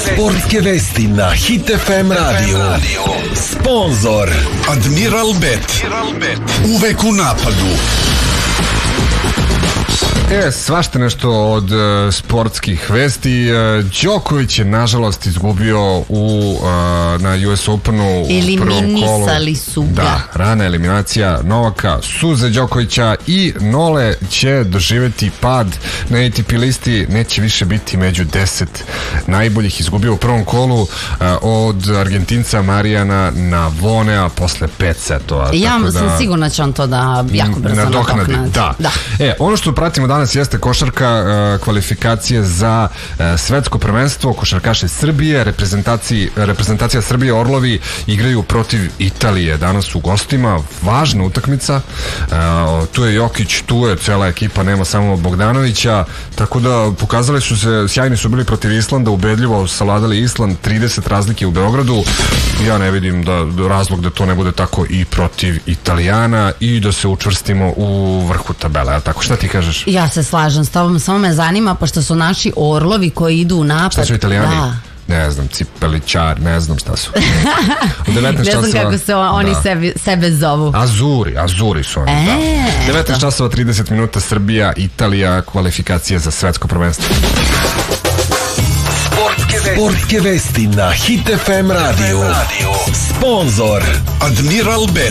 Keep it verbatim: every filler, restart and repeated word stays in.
Sportske vesti na Hit F M radio. Sponzor Admiral Bet. Uvek u napadu. E, svašta nešto od uh, sportskih vesti. uh, Đoković je nažalost izgubio u, uh, na U S Openu u prvom kolu. Eliminisali su ga. Da, rana eliminacija Novaka su za Đokovića i Nole će doživjeti pad na A T P listi, neće više biti među deset najboljih. Izgubio u prvom kolu uh, od Argentinca Marijana Navonea posle pet setova. Ja Tako sam da, sigurna će on to da jako brzo nadoknadi. Da. Da. E, ono što pratimo danas jeste košarka, uh, kvalifikacije za uh, svetsko prvenstvo, košarkaše Srbije, reprezentacija Srbije Orlovi igraju protiv Italije danas u gostima, važna utakmica. Uh, tu je Jokić, tu je cela ekipa, nema samo Bogdanovića, tako da pokazali su se, sjajni su bili protiv Islanda, ubedljivo savladali Island, trideset razlike u Beogradu. Ja ne vidim da, da razlog da to ne bude tako i protiv Italijana i da se učvrstimo u vrhu tabele, a tako, šta ti kažeš? Ja se slažem s tobom, samo me zanima, pošto su naši Orlovi koji idu u napad. Šta su Italijani? Da. Ne znam, cipeličar, ne znam šta su. Ne znam kako se on, oni da. sebi, sebe zovu. Azuri, Azuri su oni, e, da. devetnaest časova trideset minuta, Srbija, Italija, kvalifikacije za svetsko prvenstvo. Sportske vesti, Sportske vesti na Hit F M radio. Sponzor Admiral Bet.